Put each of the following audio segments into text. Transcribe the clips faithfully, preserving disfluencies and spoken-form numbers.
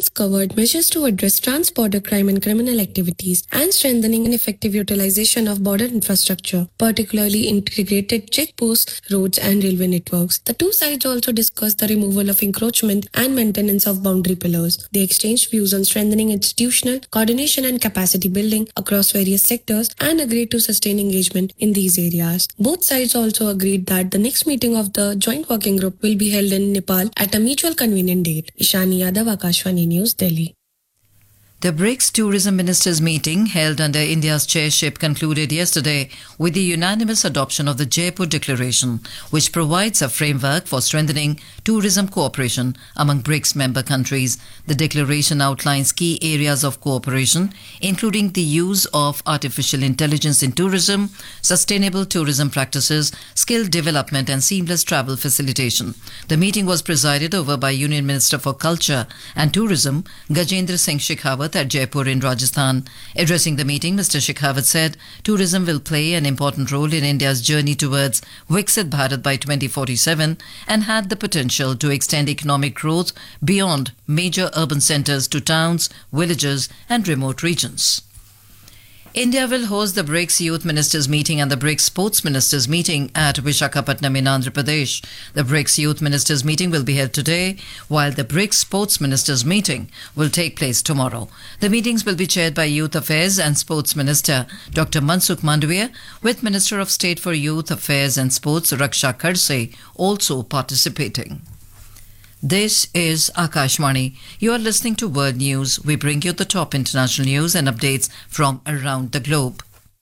meetings covered measures to address trans-border crime and criminal activities and strengthening and effective utilization of border infrastructure, particularly integrated checkposts, roads and railway networks. The two sides also discussed the removal of encroachment and maintenance of boundary pillars. They exchanged views on strengthening institutional coordination and capacity building across various sectors and agreed to sustain engagement in these areas. Both sides also agreed that the next meeting of the Joint Working Group will be held in Nepal at a mutual convenient date. Ishani Yadav, Akashvani News, Delhi. The BRICS Tourism Ministers meeting held under India's chairship concluded yesterday with the unanimous adoption of the Jaipur Declaration, which provides a framework for strengthening tourism cooperation among BRICS member countries. The declaration outlines key areas of cooperation, including the use of artificial intelligence in tourism, sustainable tourism practices, skill development and seamless travel facilitation. The meeting was presided over by Union Minister for Culture and Tourism, Gajendra Singh Shekhawat, at Jaipur in Rajasthan. Addressing the meeting, Mister Shekhawat said tourism will play an important role in India's journey towards Viksit Bharat by twenty forty-seven and had the potential to extend economic growth beyond major urban centres to towns, villages and remote regions. India will host the BRICS Youth Ministers meeting and the BRICS Sports Ministers meeting at Visakhapatnam in Andhra Pradesh. The BRICS Youth Ministers meeting will be held today, while the BRICS Sports Ministers meeting will take place tomorrow. The meetings will be chaired by Youth Affairs and Sports Minister Doctor Mansukh Mandavia, with Minister of State for Youth Affairs and Sports Raksha Khadse also participating. This is Akashvani. You are listening to World News. We bring you the top international news and updates from around the globe.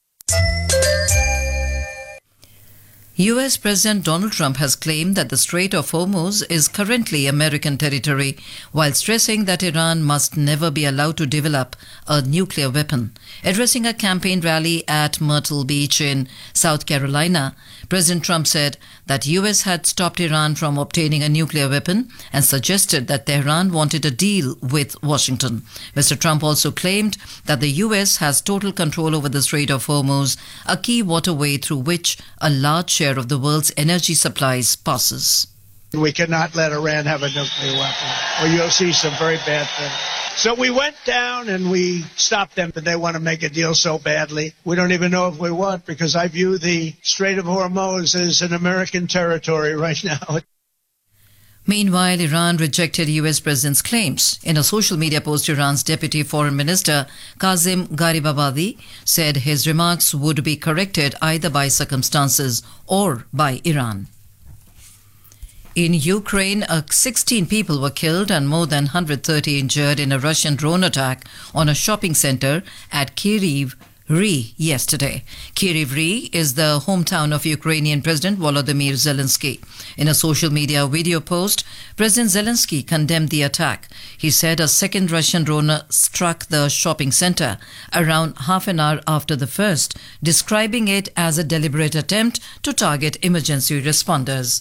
U S President Donald Trump has claimed that the Strait of Hormuz is currently American territory, while stressing that Iran must never be allowed to develop a nuclear weapon. Addressing a campaign rally at Myrtle Beach in South Carolina, President Trump said that U S had stopped Iran from obtaining a nuclear weapon and suggested that Tehran wanted a deal with Washington. Mister Trump also claimed that the U S has total control over the Strait of Hormuz, a key waterway through which a large share of the world's energy supplies passes. We cannot let Iran have a nuclear weapon, or you'll see some very bad things. So we went down and we stopped them, but they want to make a deal so badly. We don't even know if we want, because I view the Strait of Hormuz as an American territory right now. Meanwhile, Iran rejected U S President's claims. In a social media post, Iran's Deputy Foreign Minister Kazim Garibabadi said his remarks would be corrected either by circumstances or by Iran. In Ukraine, sixteen people were killed and more than one hundred thirty injured in a Russian drone attack on a shopping center at Kryvyi Rih yesterday. Kryvyi Rih is the hometown of Ukrainian President Volodymyr Zelensky. In a social media video post, President Zelensky condemned the attack. He said a second Russian drone struck the shopping center around half an hour after the first, describing it as a deliberate attempt to target emergency responders.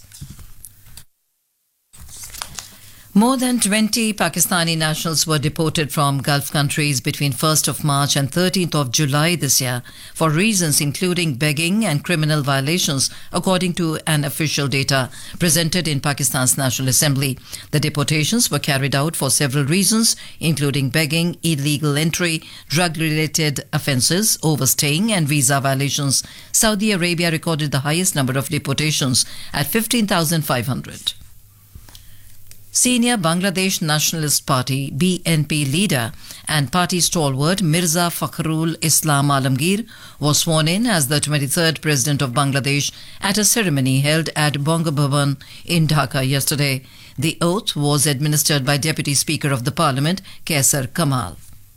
More than twenty Pakistani nationals were deported from Gulf countries between first of March and thirteenth of July this year for reasons including begging and criminal violations, according to an official data presented in Pakistan's National Assembly. The deportations were carried out for several reasons, including begging, illegal entry, drug-related offences, overstaying and visa violations. Saudi Arabia recorded the highest number of deportations at fifteen thousand five hundred. Senior Bangladesh Nationalist Party B N P leader and party stalwart Mirza Fakhrul Islam Alamgir was sworn in as the twenty-third President of Bangladesh at a ceremony held at Bonga Bhavan in Dhaka yesterday. The oath was administered by Deputy Speaker of the Parliament, Kaisar Kamal.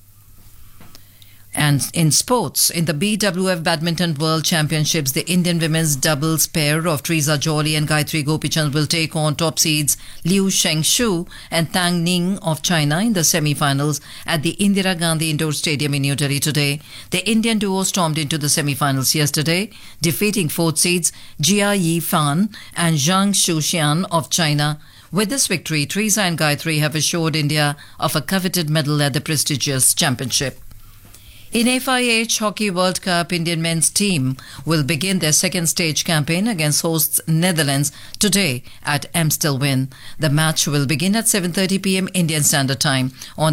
And in sports, in the B W F Badminton World Championships, the Indian women's doubles pair of Teresa Jolly and Gayatri Gopichand will take on top seeds Liu Shengshu and Tang Ning of China in the semi-finals at the Indira Gandhi Indoor Stadium in New Delhi today. The Indian duo stormed into the semi-finals yesterday, defeating fourth seeds Jia Yi Fan and Zhang Shuxian of China. With this victory, Teresa and Gayatri have assured India of a coveted medal at the prestigious championship. In F I H Hockey World Cup, Indian men's team will begin their second stage campaign against hosts Netherlands today at Amstelveen. The match will begin at seven thirty p m Indian Standard Time on